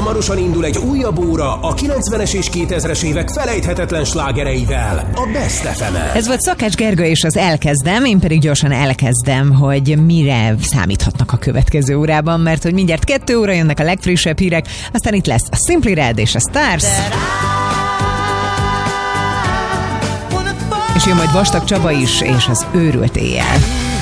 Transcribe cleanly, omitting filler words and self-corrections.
hamarosan indul egy újabb óra a 90-es és 2000-es évek felejthetetlen slágereivel, a Best FM-en. Ez volt Szakács Gergő és az Elkezdem, én pedig gyorsan elkezdem, hogy mire számíthatnak a következő órában, mert hogy mindjárt 2 óra jönnek a legfrissebb hírek, aztán itt lesz a Simply Red és a Stars. És jön majd Vastag Csaba is, és az Őrült éjjel.